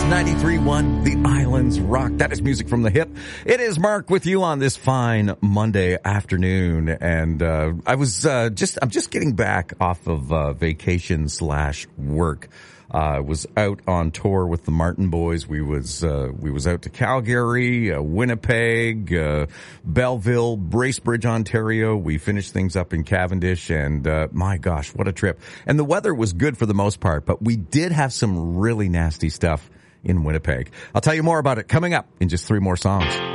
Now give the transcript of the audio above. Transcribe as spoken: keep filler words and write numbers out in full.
ninety-three point one, The Islands Rock. That is music from the hip. It is Mark with you on this fine Monday afternoon. And, uh, I was, uh, just, I'm just getting back off of, uh, vacation slash work. I uh, was out on tour with the Martin Boys. We was, uh, we was out to Calgary, uh, Winnipeg, uh, Belleville, Bracebridge, Ontario. We finished things up in Cavendish, and, uh, my gosh, what a trip. And the weather was good for the most part, but we did have some really nasty stuff in Winnipeg. I'll tell you more about it coming up in just three more songs.